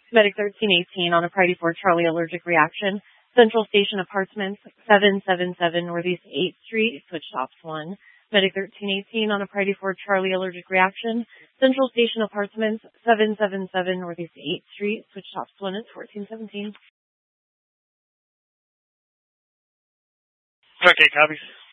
Medic 1318 on a Priority 4 Charlie allergic reaction. Central Station Apartments, 777 Northeast 8th Street, switch stops 1. Medic 1318 on a Priority 4 Charlie allergic reaction. Central Station Apartments, 777 Northeast 8th Street, switch stops 1 is 1417. Okay, copies.